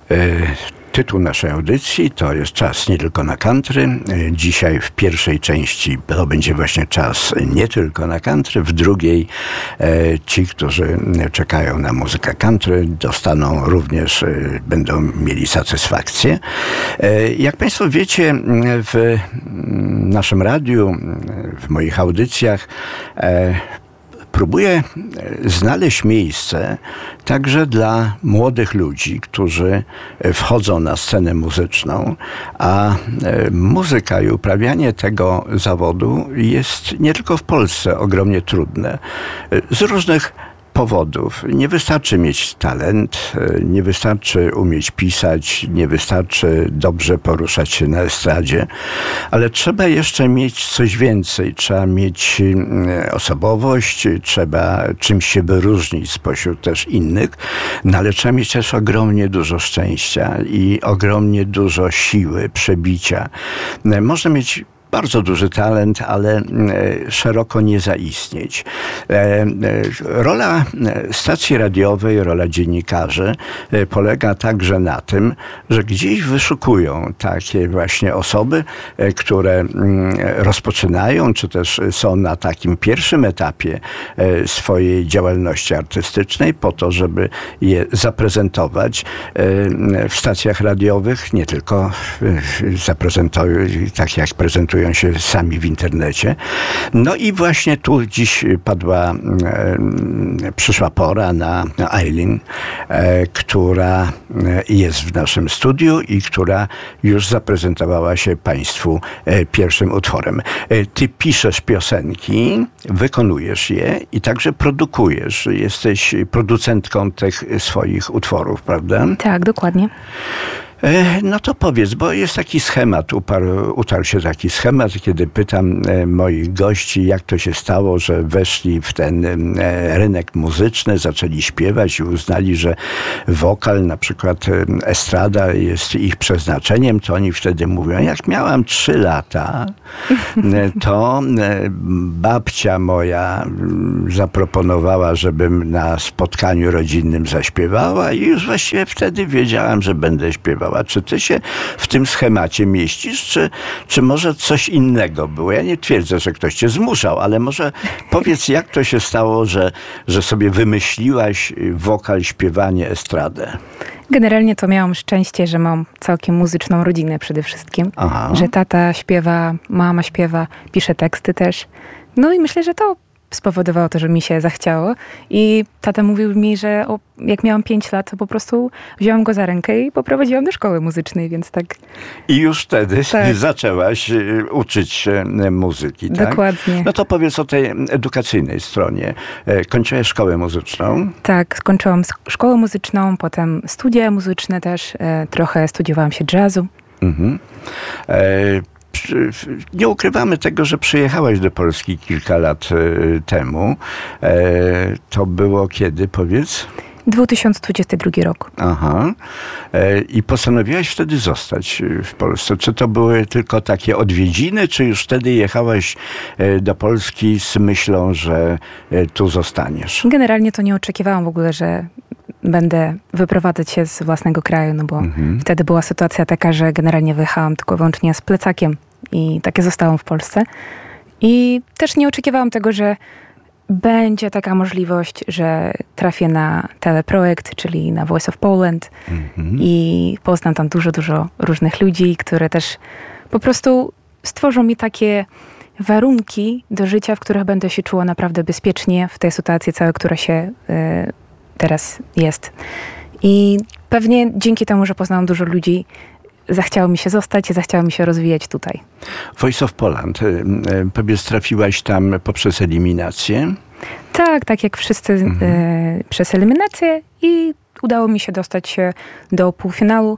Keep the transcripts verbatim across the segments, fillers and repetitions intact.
Tytuł naszej audycji to jest Czas nie tylko na country. Dzisiaj w pierwszej części to będzie właśnie czas nie tylko na country. W drugiej ci, którzy czekają na muzykę country, dostaną również, będą mieli satysfakcję. Jak Państwo wiecie, w naszym radiu, w moich audycjach próbuję znaleźć miejsce także dla młodych ludzi, którzy wchodzą na scenę muzyczną, a muzyka i uprawianie tego zawodu jest nie tylko w Polsce ogromnie trudne. Z różnych powodów. Nie wystarczy mieć talent, nie wystarczy umieć pisać, nie wystarczy dobrze poruszać się na estradzie, ale trzeba jeszcze mieć coś więcej. Trzeba mieć osobowość, trzeba czymś się wyróżnić spośród też innych, no ale trzeba mieć też ogromnie dużo szczęścia i ogromnie dużo siły, przebicia. Można mieć bardzo duży talent, ale szeroko nie zaistnieć. Rola stacji radiowej, rola dziennikarzy polega także na tym, że gdzieś wyszukują takie właśnie osoby, które rozpoczynają, czy też są na takim pierwszym etapie swojej działalności artystycznej po to, żeby je zaprezentować w stacjach radiowych, nie tylko zaprezentują, tak jak prezentują się sami w internecie. No i właśnie tu dziś padła, e, przyszła pora na Eileen, e, która jest w naszym studiu i która już zaprezentowała się Państwu e, pierwszym utworem. E, ty piszesz piosenki, wykonujesz je i także produkujesz. Jesteś producentką tych swoich utworów, prawda? Tak, dokładnie. No to powiedz, bo jest taki schemat, uparł, utarł się taki schemat, kiedy pytam moich gości, jak to się stało, że weszli w ten rynek muzyczny, zaczęli śpiewać i uznali, że wokal, na przykład estrada jest ich przeznaczeniem, to oni wtedy mówią, jak miałam trzy lata, to babcia moja zaproponowała, żebym na spotkaniu rodzinnym zaśpiewała i już właściwie wtedy wiedziałam, że będę śpiewał. A czy ty się w tym schemacie mieścisz, czy, czy może coś innego było? Ja nie twierdzę, że ktoś cię zmuszał, ale może powiedz, jak to się stało, że, że sobie wymyśliłaś wokal, śpiewanie, estradę? Generalnie to miałam szczęście, że mam całkiem muzyczną rodzinę przede wszystkim. Aha. Że tata śpiewa, mama śpiewa, pisze teksty też. No i myślę, że to spowodowało to, że mi się zachciało. I tata mówił mi, że o, jak miałam pięć lat, to po prostu wziąłam go za rękę i poprowadziłam do szkoły muzycznej, więc tak. I już wtedy tak. zaczęłaś uczyć się muzyki, tak? Dokładnie. No to powiedz o tej edukacyjnej stronie. Kończyłaś szkołę muzyczną? Tak, skończyłam szkołę muzyczną, potem studia muzyczne też. Trochę studiowałam się jazzu. Mhm. E- Nie ukrywamy tego, że przyjechałaś do Polski kilka lat e, temu. E, to było kiedy, powiedz? dwa tysiące dwudziesty drugi rok. Aha. E, I postanowiłaś wtedy zostać w Polsce. Czy to były tylko takie odwiedziny, czy już wtedy jechałaś e, do Polski z myślą, że e, tu zostaniesz? Generalnie to nie oczekiwałam w ogóle, że będę wyprowadzać się z własnego kraju, no bo mhm. wtedy była sytuacja taka, że generalnie wyjechałam tylko wyłącznie z plecakiem i takie zostałam w Polsce. I też nie oczekiwałam tego, że będzie taka możliwość, że trafię na teleprojekt, czyli na Voice of Poland mhm. i poznam tam dużo, dużo różnych ludzi, które też po prostu stworzą mi takie warunki do życia, w których będę się czuła naprawdę bezpiecznie w tej sytuacji całej, która się y, teraz jest. I pewnie dzięki temu, że poznałam dużo ludzi, zachciało mi się zostać i zachciało mi się rozwijać tutaj. Voice of Poland. Powiedz, trafiłaś tam poprzez eliminację? Tak, tak jak wszyscy mhm. y, przez eliminację i udało mi się dostać się do półfinału.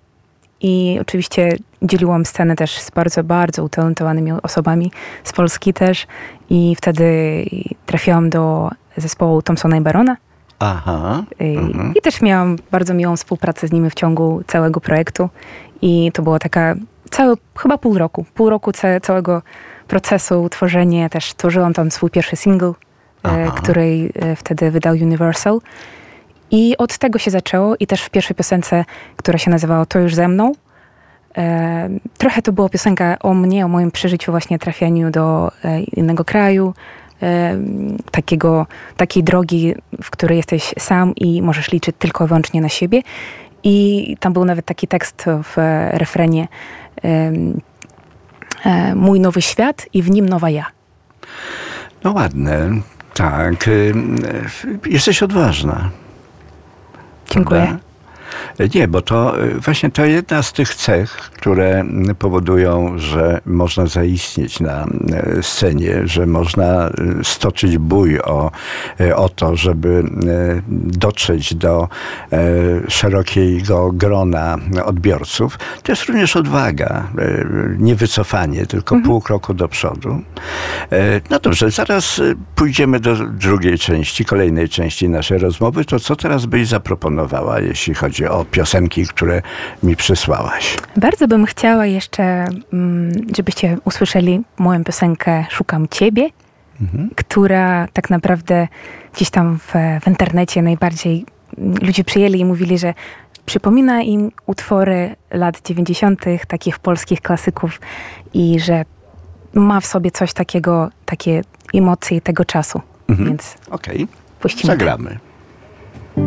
I oczywiście dzieliłam scenę też z bardzo, bardzo utalentowanymi osobami z Polski też. I wtedy trafiłam do zespołu Thompsona i Barona. Aha. I, i też miałam bardzo miłą współpracę z nimi w ciągu całego projektu. I to była taka, całe, chyba pół roku. Pół roku ca- całego procesu, tworzenia. Też tworzyłam tam swój pierwszy single, e, który e, wtedy wydał Universal. I od tego się zaczęło i też w pierwszej piosence, która się nazywała To już ze mną, e, trochę to była piosenka o mnie, o moim przeżyciu właśnie trafianiu do e, innego kraju, e, takiego, takiej drogi, w której jesteś sam i możesz liczyć tylko i wyłącznie na siebie. I tam był nawet taki tekst w e, refrenie e, e, Mój nowy świat i w nim nowa ja. No ładne, tak. Jesteś odważna. Dziękuję. Prawda? Nie, bo to właśnie to jedna z tych cech, które powodują, że można zaistnieć na scenie, że można stoczyć bój o, o to, żeby dotrzeć do szerokiego grona odbiorców. To jest również odwaga, nie wycofanie, tylko mhm. pół kroku do przodu. No dobrze, zaraz pójdziemy do drugiej części, kolejnej części naszej rozmowy. To co teraz byś zaproponowała, jeśli chodzi o piosenki, które mi przysłałaś? Bardzo bym chciała jeszcze, żebyście usłyszeli moją piosenkę Szukam Ciebie, mhm. która tak naprawdę gdzieś tam w, w internecie najbardziej ludzie przyjęli i mówili, że przypomina im utwory lat dziewięćdziesiątych, takich polskich klasyków i że ma w sobie coś takiego, takie emocje tego czasu. Mhm. Więc okej, puścimy. Zagramy.